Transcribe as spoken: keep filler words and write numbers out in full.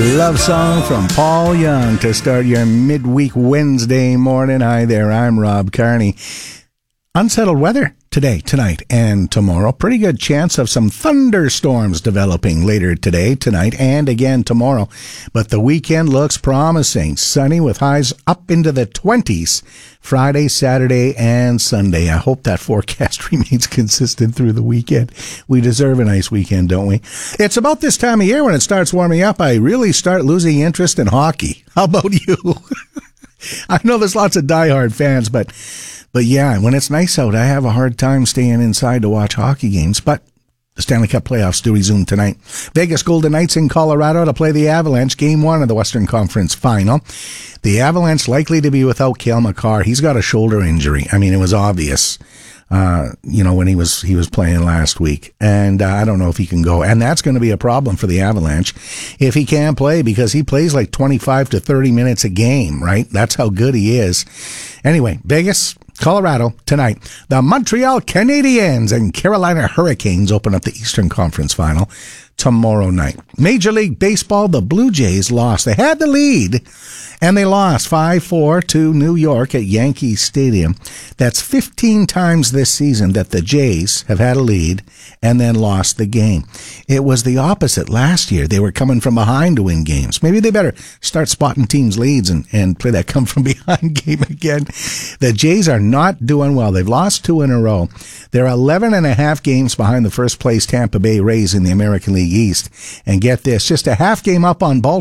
Love song from Paul Young to start your midweek Wednesday morning. Hi there, I'm Rob Carney. Unsettled weather today, tonight, and tomorrow. Pretty good chance of some thunderstorms developing later today, tonight, and again tomorrow. But the weekend looks promising. Sunny with highs up into the twenties Friday, Saturday, and Sunday. I hope that forecast remains consistent through the weekend. We deserve a nice weekend, don't we? It's about this time of year when it starts warming up, I really start losing interest in hockey. How about you? I know there's lots of diehard fans, but But yeah, when it's nice out, I have a hard time staying inside to watch hockey games. But the Stanley Cup playoffs do resume tonight. Vegas Golden Knights in Colorado to play the Avalanche, game one of the Western Conference Final. The Avalanche likely to be without Cale Makar. He's got a shoulder injury. I mean, it was obvious, uh, you know, when he was he was playing last week. And uh, I don't know if he can go. And that's going to be a problem for the Avalanche if he can't play, because he plays like twenty-five to thirty minutes a game, right? That's how good he is. Anyway, Vegas, Colorado tonight. The Montreal Canadiens and Carolina Hurricanes open up the Eastern Conference Final tomorrow night. Major League Baseball, the Blue Jays lost. They had the lead, and they lost five four to New York at Yankee Stadium. That's fifteen times this season that the Jays have had a lead and then lost the game. It was the opposite last year. They were coming from behind to win games. Maybe they better start spotting teams' leads and, and play that come-from-behind game again. The Jays are not doing well. They've lost two in a row. They're eleven and a half games behind the first-place Tampa Bay Rays in the American League East. And get this, just a half game up on Baltimore.